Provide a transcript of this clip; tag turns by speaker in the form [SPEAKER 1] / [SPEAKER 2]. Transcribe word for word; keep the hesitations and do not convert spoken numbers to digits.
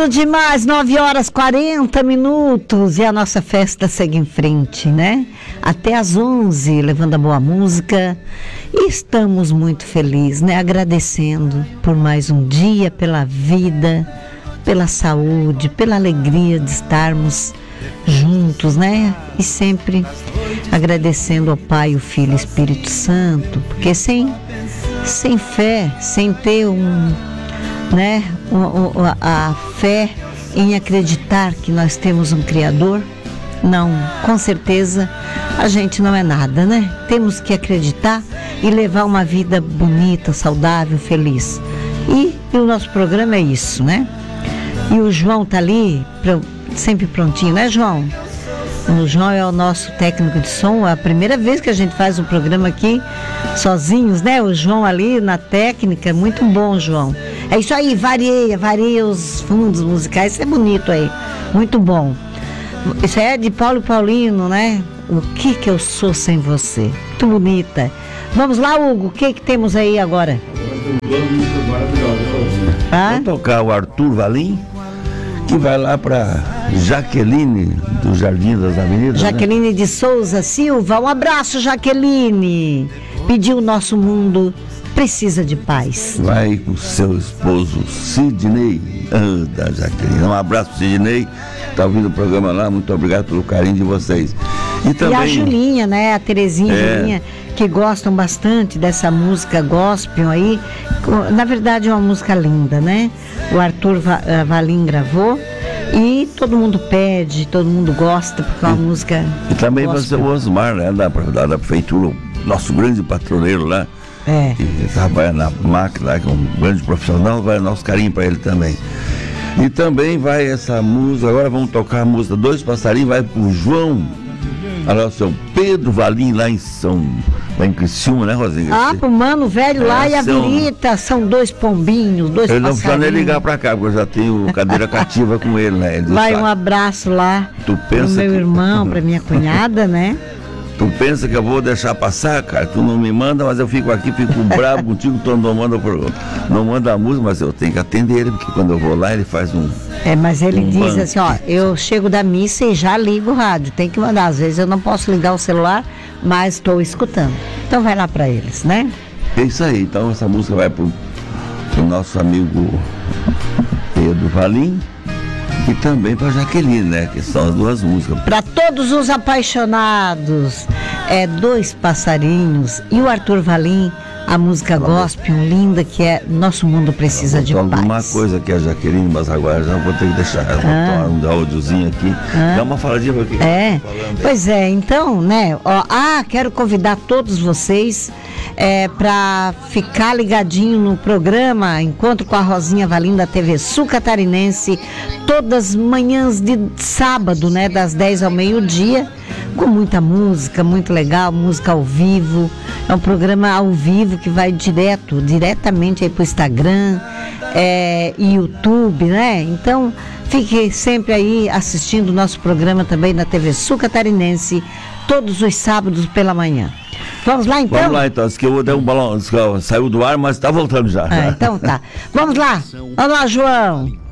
[SPEAKER 1] Lindo demais, nove horas e quarenta minutos, e a nossa festa segue em frente, né? Até às onze, levando a boa música, e estamos muito felizes, né? Agradecendo por mais um dia, pela vida, pela saúde, pela alegria de estarmos juntos, né? E sempre agradecendo ao Pai, o Filho e o Espírito Santo, porque sem, sem fé, sem ter um, né, a, a fé em acreditar que nós temos um Criador, não, com certeza a gente não é nada, né? Temos que acreditar e levar uma vida bonita, saudável, feliz. E, e o nosso programa é isso, né? E o João tá ali, sempre prontinho, né, João? O João é o nosso técnico de som, é a primeira vez que a gente faz um programa aqui sozinhos, né? O João ali na técnica, muito bom, João. É isso aí, varia, varia os fundos musicais, isso é bonito aí, muito bom. Isso é de Paulo e Paulino, né? O que que eu sou sem você? Muito bonita. Vamos lá, Hugo, o que que temos aí agora?
[SPEAKER 2] Ah? Vou tocar o Arthur Valim, que vai lá para Jaqueline, do Jardim das Avenidas.
[SPEAKER 1] Jaqueline, né? De Souza Silva, um abraço, Jaqueline. Pediu: o nosso mundo precisa de paz.
[SPEAKER 2] Vai com seu esposo Sidney, ah, da Jaqueline. Um abraço, Sidney, tá ouvindo o programa lá, muito obrigado pelo carinho de vocês.
[SPEAKER 1] E, também, e a Julinha, né, a Terezinha e é... Julinha, que gostam bastante dessa música gospel aí. Na verdade é uma música linda, né? O Arthur Valim gravou e todo mundo pede, todo mundo gosta, porque é uma e, música
[SPEAKER 2] E também
[SPEAKER 1] gospel.
[SPEAKER 2] Vai ser o Osmar, né, da, da, da prefeitura, nosso grande patroneiro lá,
[SPEAKER 1] é.
[SPEAKER 2] que trabalha na máquina, que é um grande profissional, vai nosso carinho para ele também. E também vai essa música, agora vamos tocar a música Dois Passarinhos, vai pro João, olha o seu Pedro Valim, lá em São... lá em Criciúma, né, Rosinha?
[SPEAKER 1] Ah, pro Mano Velho é, lá e a Virita, são dois pombinhos, dois
[SPEAKER 2] passarinhos. Ele não precisa nem ligar pra cá, porque eu já tenho cadeira cativa com ele, né? Ele
[SPEAKER 1] vai,
[SPEAKER 2] sabe.
[SPEAKER 1] Um abraço lá
[SPEAKER 2] tu pensa
[SPEAKER 1] pro meu
[SPEAKER 2] que...
[SPEAKER 1] irmão, pra minha cunhada, né?
[SPEAKER 2] Tu pensa que eu vou deixar passar, cara? Tu não me manda, mas eu fico aqui, fico bravo contigo, tu não manda, não manda a música, mas eu tenho que atender ele, porque quando eu vou lá, ele faz um...
[SPEAKER 1] É, mas ele
[SPEAKER 2] um
[SPEAKER 1] diz
[SPEAKER 2] banco.
[SPEAKER 1] assim, ó, eu chego da missa e já ligo o rádio, tem que mandar, às vezes eu não posso ligar o celular, mas estou escutando. Então vai lá para eles, né?
[SPEAKER 2] É isso aí, então essa música vai pro, pro nosso amigo Pedro Valim e também para Jaqueline, né? Que são as duas músicas.
[SPEAKER 1] Para todos os apaixonados, é Dois Passarinhos e o Arthur Valim, a música gospel linda que é Nosso Mundo Precisa de Paz.
[SPEAKER 2] Alguma coisa que a Jaqueline, mas agora já vou ter que deixar ela ah. um áudiozinho aqui. Ah. Dá uma faladinha para que
[SPEAKER 1] é. Pois é, então, né? Ó, ah, quero convidar todos vocês é, para ficar ligadinho no programa Encontro com a Rosinha Valim da T V Sul Catarinense, todas as manhãs de sábado, né? Das dez ao meio-dia, com muita música, muito legal, música ao vivo. É um programa ao vivo que vai direto, diretamente aí pro Instagram é, e YouTube, né? Então, fique sempre aí assistindo o nosso programa também na T V Sul Catarinense, todos os sábados pela manhã. Vamos lá, então?
[SPEAKER 2] Vamos lá, então. Diz que eu vou dar um balão, saiu do ar, mas tá voltando já.
[SPEAKER 1] Ah, então tá. Vamos lá. Vamos lá, João.